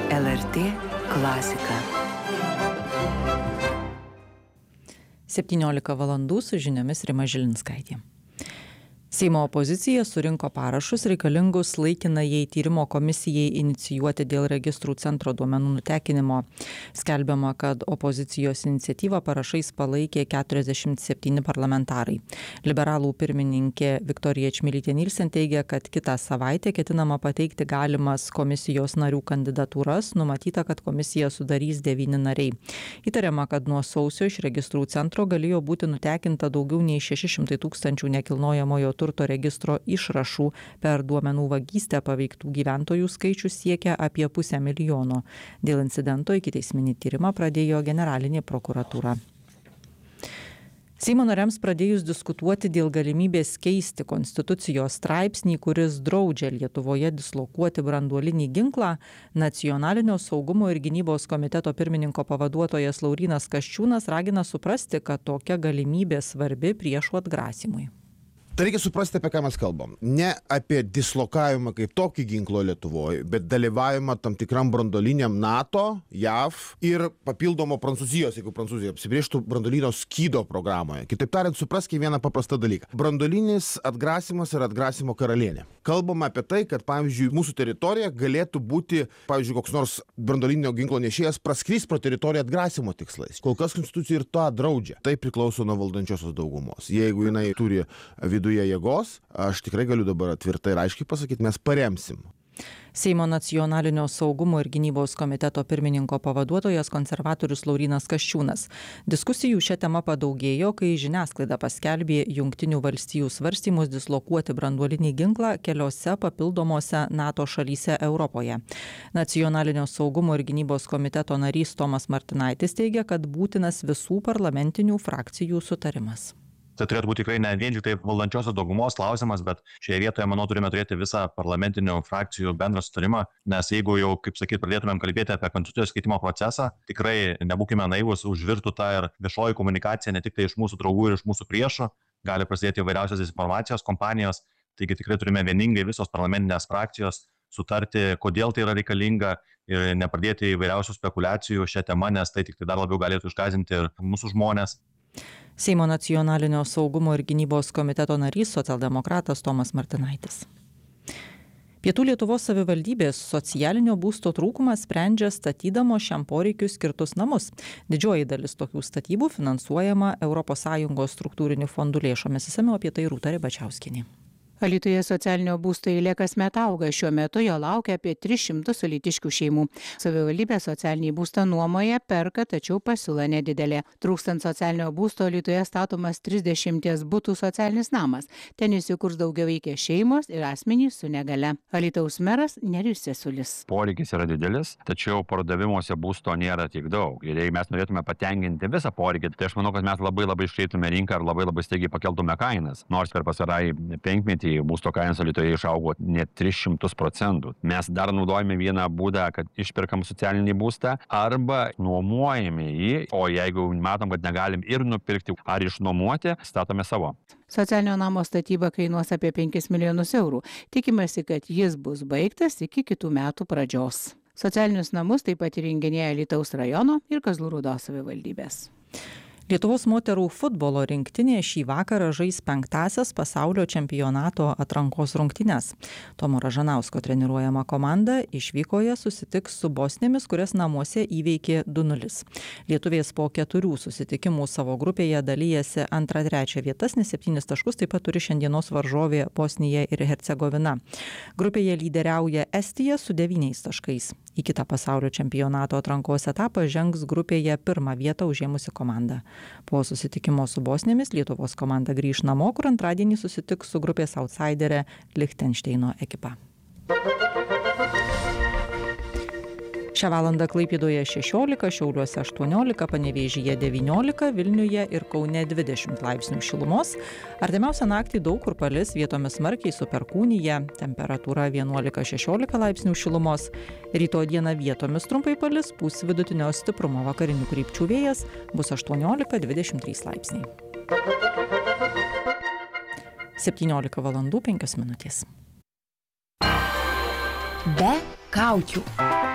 LRT klasika. 17 valandų su žiniomis Rima Žilinskaitė. Seimo opozicija surinko parašus reikalingus laikinajai tyrimo komisijai inicijuoti dėl registrų centro duomenų nutekinimo. Skelbiama, kad opozicijos iniciatyvą parašais palaikė 47 parlamentarai. Liberalų pirmininkė Viktorija Čmilytė-Nilsen teigia, kad kitą savaitę ketinama pateikti galimas komisijos narių kandidatūras, numatyta, kad komisija sudarys 9 nariai. Įtariama, kad nuo sausio iš registrų centro galėjo būti nutekinta daugiau nei 600 000 nekilnojamojo turto registro išrašų. Per duomenų vagystę paveiktų gyventojų skaičius siekia apie 500 000. Dėl incidento ikiteisminį tyrimą pradėjo generalinė prokuratūra. Seimo nariams pradėjus diskutuoti dėl galimybės keisti konstitucijos straipsnį, kuris draudžia Lietuvoje dislokuoti branduolinį ginklą, Nacionalinio saugumo ir gynybos komiteto pirmininko pavaduotojas Laurynas Kasčiūnas ragina suprasti, kad tokia galimybė svarbi priešų atgrasymui. Tai reikia suprasti, apie ką mes kalbam. Ne apie dislokavimą kaip tokį ginklo Lietuvoje, bet dalyvavimą tam tikram branduoliniam NATO, JAV ir papildomo Prancūzijos, jeigu Prancūzija apsibrėžtų branduolinio skydo programoje. Kitaip tariant, supraskime vieną paprastą dalyką. Branduolinis atgrasimas yra atgrasimo karalienė. Kalbama apie tai, kad, pavyzdžiui, mūsų teritorija galėtų būti, pavyzdžiui, koks nors branduolinio ginklo nešėjas praskris pro teritoriją atgrasimo tikslais. Kol kas konstitucija ir tą draudžia. Tai priklauso nuo valdančiosios daugumos. Jeigu jinai turi viduje jėgos, aš tikrai galiu dabar tvirtai ir aiškiai pasakyti, mes paremsim. Seimo nacionalinio saugumo ir gynybos komiteto pirmininko pavaduotojas konservatorius Laurynas Kasčiūnas. Diskusijų šią temą padaugėjo, kai žiniasklaida paskelbė Jungtinių valstijų svarstymus dislokuoti branduolinį ginklą keliose papildomose NATO šalyse Europoje. Nacionalinio saugumo ir gynybos komiteto narys Tomas Martinaitis teigia, kad būtinas visų parlamentinių frakcijų sutarimas. Tai turėtų būti tikrai ne vien tik tai valdančiosios daugumos klausimas, bet šioje vietoje, manau, turime turėti visą parlamentinių frakcijų bendrą sutarimą, nes jeigu jau, kaip sakyt, pradėtumėm kalbėti apie konstitucijos keitimo procesą, tikrai nebūkime naivūs, užvirtų tą ir viešoji komunikacija ne tik tai iš mūsų draugų ir iš mūsų priešų, gali prasidėti įvairiausios dezinformacijos kompanijos, taigi tikrai turime vieningai visos parlamentinės frakcijos sutarti, kodėl tai yra reikalinga ir nepradėti įvairiausių spekulacijų šią temą, nes tai tik tai dar labiau galėtų išgąsdinti ir mūsų žmonės. Seimo nacionalinio saugumo ir gynybos komiteto narys socialdemokratas Tomas Martinaitis. Pietų Lietuvos savivaldybės socialinio būsto trūkumą sprendžia statydamos šiam poreikiui skirtus namus. Didžioji dalis tokių statybų finansuojama ES struktūrinių fondų lėšomis. Išsamiau apie tai Rūta Ribačiauskienė. Alytuje socialinio būsto eilė kasmet auga. Šiuo metu jo laukia apie 300 alytiškių šeimų. Savivaldybė socialinį būstą nuomoja, perka, tačiau pasiūla nedidelė. Trūkstant socialinio būsto Alytuje statomas 30 butų socialinis namas. Ten įsikurs daugiavaikės šeimos ir asmenys su negale. Alytaus meras Nerijus Sesulis. Poreikis yra didelis, tačiau pardavimuose būsto nėra tiek daug. Ir jei mes norėtume patenkinti visą poreikį, tai aš manau, kad mes labai iškreiptume rinką ir labai staigiai pakeltume kainas. Nors per pastarąjį penkmetį būsto kainos Alytuje išaugo net 300%. Mes dar naudojame vieną būdą, kad išperkam socialinį būstą arba nuomojame jį, o jeigu matom, kad negalim ir nupirkti ar išnuomoti, statome savo. Socialinio namo statyba kainuos apie 5 milijonus eurų. Tikimasi, kad jis bus baigtas iki kitų metų pradžios. Socialinius namus taip pat įrenginėja Alytaus rajono ir Kazlų Rūdos savivaldybės. Lietuvos moterų futbolo rinktinė šį vakarą žais 5-asias pasaulio čempionato atrankos rungtynes. Tomo Ražanausko treniruojama komanda išvykoje susitiks su Bosnėmis, kurias namuose įveikė 2-0. Lietuvės po 4 susitikimų savo grupėje dalyjasi 2-3 vietas, nes 7 taškus taip pat turi šiandienos varžovė Bosnija ir Hercegovina. Grupėje lyderiauja Estija su 9 taškais. Į kitą pasaulio čempionato atrankos etapą žengs grupėje 1 vietą užėmusi komanda. Po susitikimo su Bosnėmis Lietuvos komanda grįš namo, kur antradienį susitiks su grupės outsiderė Lichtenšteino ekipa. Šią valandą Klaipėdoje 16, Šiauliuose 18, Panevėžyje 19, Vilniuje ir Kaune 20 laipsnių šilumos. Artimiausią naktį daug kur palis, vietomis smarkiai su perkūnija, temperatūra 11-16 laipsnių šilumos. Rytoj dieną vietomis trumpai palis, pūs vidutinio stiprumo vakarinių krypčių vėjas, bus 18-23 laipsniai. 17 valandų 5 minutės. Be kaukių.